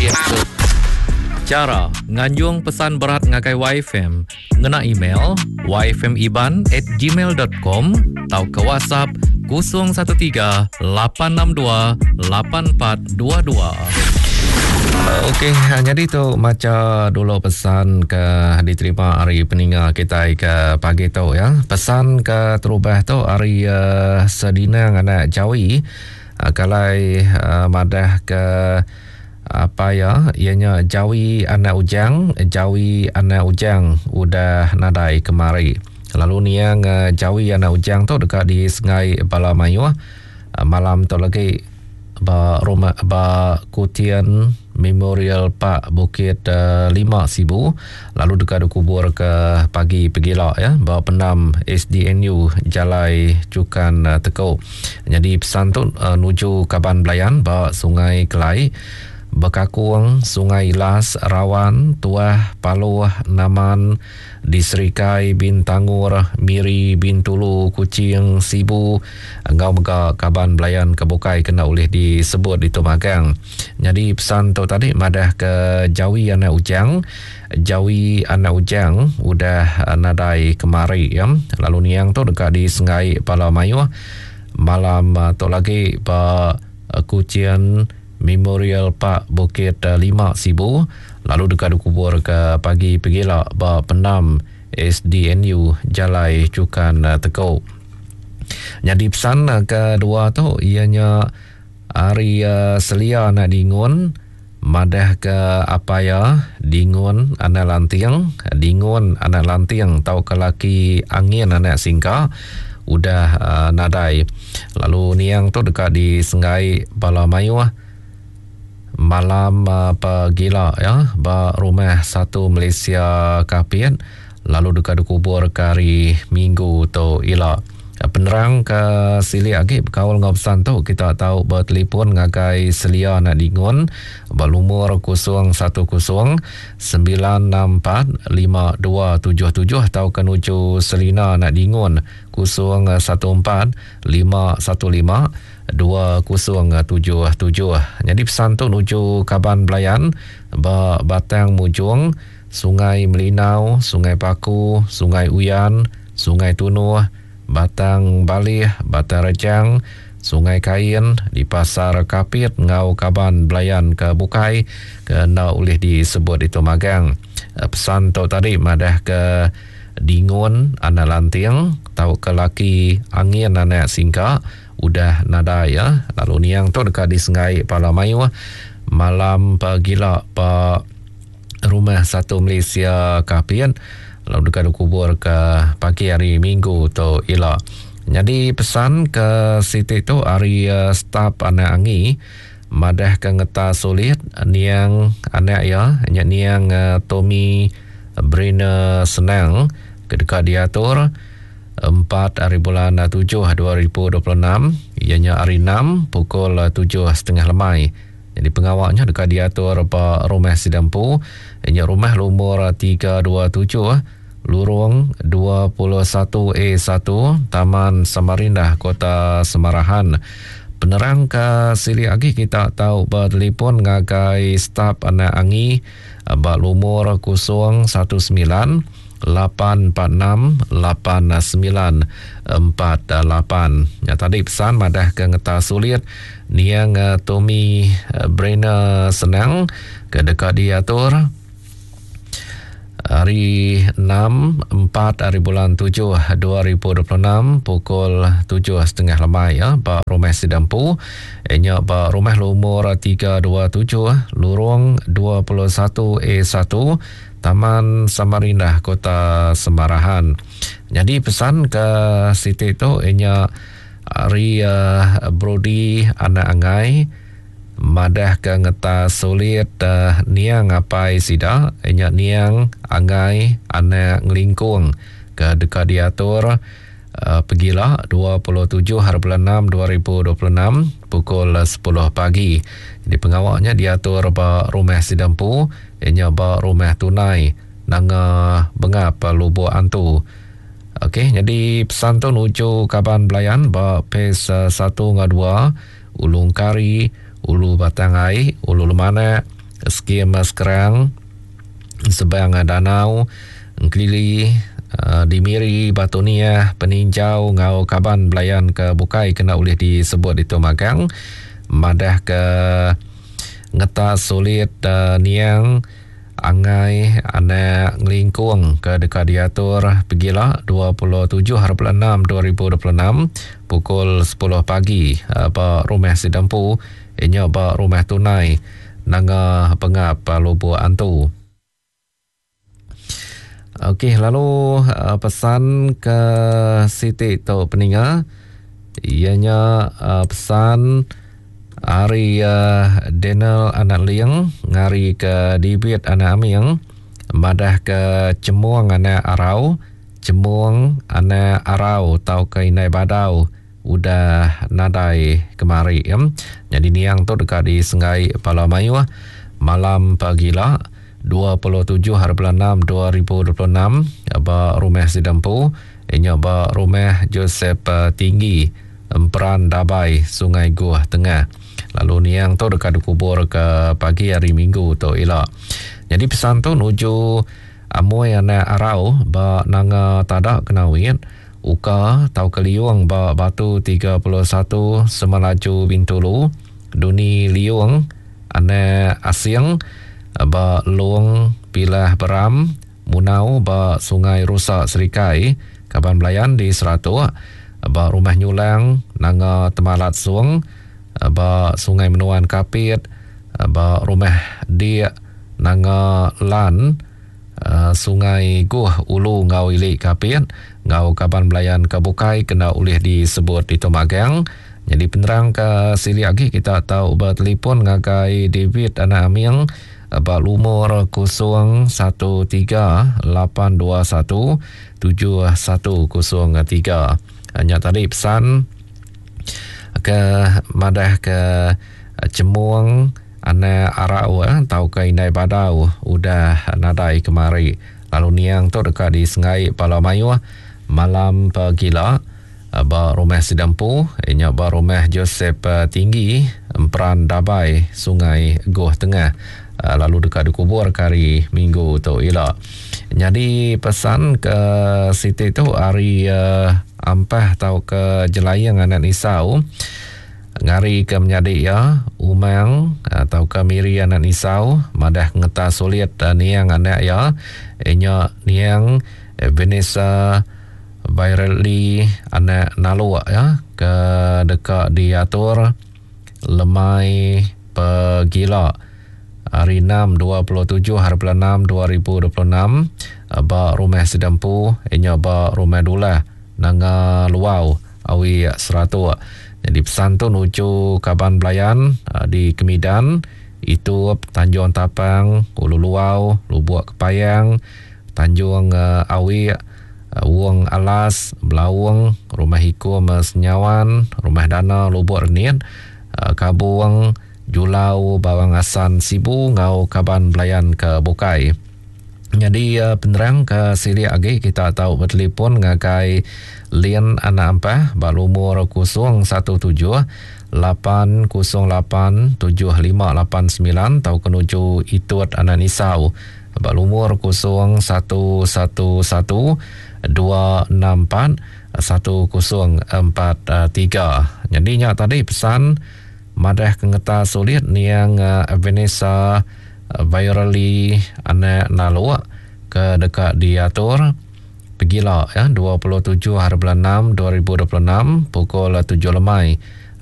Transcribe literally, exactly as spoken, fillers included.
Cara nganjung pesan berat ngakai Y F M ngena email y f m iban at gmail dot com atau ke WhatsApp kosong satu tiga lapan enam dua lapan empat dua dua. Okey, jadi tu macam dulu pesan ke diterima hari peninggal kita ke pagi tu ya. Pesan ke terubah tu hari uh, sedina anak Jawi uh, kalai uh, madah ke apa ya, ianya Jawi anak ujang, Jawi anak ujang udah nadai kemari. Lalu ni yang uh, Jawi anak ujang tu dekat di Sungai Balamayu. Uh, malam tu lagi ba rumah ba Kutian Memorial Park Bukit uh, lima Sibu, lalu dekat kubur ke pagi pegilak ya, bawa penam S D N U Jalai Cukan uh, Tekau. Jadi pesan tu uh, nuju Kaban Belayan bawa Sungai Kelai, Bekakung, Sungai Las, Rawan, Tuah, Paluh, Naman, Diserikai, Bintangur, Miri, Bintulu, Kucing, Sibu, Ngau Mega, Kaban Belayan, Kebukai kena oleh disebut di Tumagang. Jadi pesan tu tadi madah ke Jawi anak ujang, Jawi anak ujang udah nadai kemari ya. Lalu niang tu dekat di Sungai Balamayu. Malam uh, tu lagi ba uh, Kucian Memorial Park Bukit lima Sibu, lalu dekat kubur ke pagi pegilak ba penam S D N U Jalai Cukan Tekau. Jadi pesan kedua tu ianya hari uh, selia nak dingun madah ke apa ya, dingun anak lantiang, dingun anak lantiang tau ke laki angin anak singka udah uh, nadai. Lalu niang tu dekat di Sungai Balamayu. Malam uh, pegila ya, ba rumah satu Malaysia Kapian, lalu dekat kubur kari minggu tu ila. Penerang ke sili agi berkawal ngau pesan tu kita tahu bertelefon ngagai selia nak dingun berumur kosong satu kosong sembilan enam empat lima dua tujuh tujuh atau kenuju selina nak dingun kosong satu empat lima satu lima dua kosong tujuh tujuh. Jadi pesan tu nuju Kaban Belayan, ba Batang Mujung, Sungai Melinau, Sungai Paku, Sungai Uyan, Sungai Tunuh, Batang Balih, Batang Rejang, Sungai Kain, di Pasar Kapit, Ngau Kaban Belayan ke Bukai, kena oleh disebut itu Magang. Pesan tu tadi madah ke dingun anak lantiang, tahu ke laki angin anak singka, udah nada ya. Lalu niang tu dekat di Sungai Balamayu, malam pegila pa rumah satu Malaysia Kapian, lalu dekat kubur ke pagi hari Minggu tu ila. Jadi pesan ke Siti tu hari uh, staf anak angi madah ke ngeta sulit niang anak ya, niang uh, Tommy Brina Senang ke dekat diatur empat hari bulan tujuh dua ribu dua puluh enam, ianya hari enam pukul tujuh setengah lemai. Jadi pengawalnya dekat diatur apa rumah Sidampu, ianya rumah lumur tiga dua tujuh, lorong dua puluh satu A satu, Taman Samarindah, Kota Semarahan. Penerang ke sili lagi kita tahu bertelefon ngagai staf anak angi bak lumur kosong satu sembilan lapan empat enam lapan sembilan empat lapan. Ya tadi pesan madah ke ngeta sulit niang uh, Tommy uh, Brina Senang ke dekat diatur hari enam empat hari bulan tujuh dua ribu dua puluh enam pukul tujuh setengah lemai ya, ba rumah Sidampu, ianya ba rumah lumur tiga dua tujuh, lorong dua puluh satu A satu, Taman Samarindah, Kota Semarahan. Jadi pesan ke Siti tu ianya hari uh, Brody anak angai madah ke ngeta sulit uh, niang apai sida, ianya niang angai anak ngelingkung ke dekat diatur uh, pegila dua puluh tujuh hari bulan enam dua ribu dua puluh enam pukul sepuluh pagi. Jadi pengawalnya diatur ba rumah Sidampu, ianya ba rumah tunai nanga bengap Lubuk Antu. Okey, jadi pesan tu nuju Kaban Belayan ba pes uh, satu ngah dua Ulung Kari, Ulu Batangai, Ulu Lemana, skim sekarang sebang danau Kelili, uh, Dimiri, Batunia, Peninjau, Ngau Kaban, Belayan ke Bukai kena boleh disebut itu magang. Madah ke Ngeta Sulit, uh, Niang, Angai, Anak Ngelingkung ke dekat diatur pergilah dua puluh tujuh hari bulan enam dua ribu dua puluh enam pukul sepuluh pagi uh, ba rumah Sidampu inya ba rumah tunai nanga pengap uh, Lubu Antu. Okey, lalu uh, pesan ke Siti Tok Peninga ianya uh, pesan hari uh, Daniel anak liang ngari ke Dibit anak amiang madah ke Cemuang anak Arau Cemuang anak Arau tau ke Inai Badau udah nadai kemari ya. Jadi niang tu dekat di Sengai Palamayu malam pagilah dua puluh tujuh hari bulan enam dua ribu dua puluh enam ba rumah Sidampu inya ba rumah Joseph uh, Tinggi Emperan Dabai Sungai Guah Tengah. Lalu niang tu dekat dikubur ke pagi hari Minggu tu elok. Jadi pesan tu nuju amoy anak Arau ba nanga tadak kenawin uka tau keliuang ba Batu tiga puluh satu Semalaju Bintulu Duni Liuang anak Asyang ba Luang Pilah Beram Munau ba Sungai Rusak Serikai Kaban Belayan di Seratu ba Rumah Nyulang nanga Temalat Suang ba Sungai Menuan Kapit ba Rumah Dia nanga Lan uh, Sungai Guh Ulu Ngau Ilik Kapit Ngau Kaban Belayan Kabukai kena boleh disebut di Tomagang. Jadi penerang ke sili lagi kita tahu bertelefon ngagai David anak Amiang ba lumur kosong satu tiga lapan dua satu tujuh satu kosong tiga. Hanya tadi pesan ke madah ke Cemuang anak Arau eh, tau ke Inai Badau udah nadai kemari. Lalu niang tu dekat di Sengai Palamayu malam pagilah ba rumah Sidampu inya ba rumah Joseph Tinggi Emperan Dabai Sungai Guh Tengah. Lalu dekat dikubur kari Minggu tu elok. Jadi pesan ke Siti tu hari uh, ampah tau ke Jelayang anak Nisau ngari ke menyadik ya Umang atau ke Miri anak Nisau madah ngeta sulit uh, niang anak ya inya niang eh, Vanessa Bairali anak Nalua ya ke dekat diatur Lemai Pegila hari enam dua puluh tujuh hari bulan enam dua ribu dua puluh enam ba rumah Sidampu inya ba rumah Dula nanga Luau awi Seratu. Jadi pesan tu nuju Kaban Belayan di Kemidan itu Tanjung Tapang Ulu Luau Lubuk Kepayang Tanjung uh, Awi uh, Wong Alas Belawang Rumah Hikum Senyawan Rumah Dana Lubuk Renit uh, Kabuang Julau Bawang Asan Sibu Ngau Kaban Belayan ke Bukai. Jadi uh, penerang ke sili lagi kita tahu bertelefon ngagai Lian anak ampah balumur kosong satu tujuh lapan kosong lapan tujuh lima lapan sembilan tahu kenuju Itut anak Nisau balumur kosong satu satu satu dua enam empat satu kosong empat tiga. Jadi nya tadi pesan madah kengeta sulit niang uh, Vanessa uh, virally anak Nalua ke dekat diatur pergilah ya dua puluh tujuh hari bulan enam dua ribu dua puluh enam pukul tujuh lemai